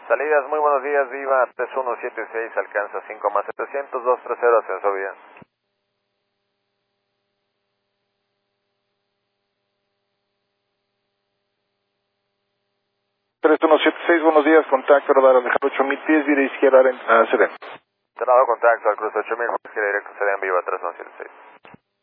Salidas, muy buenos días, Viva 3176, alcanza 5 más 700, 230, ascenso vía. Buenos días, contacto, radar Alejandro 8000 pies, vía izquierda, a Sedén. Cerrado contacto al cruce 8000, izquierda directo, Sedén, Viva 317.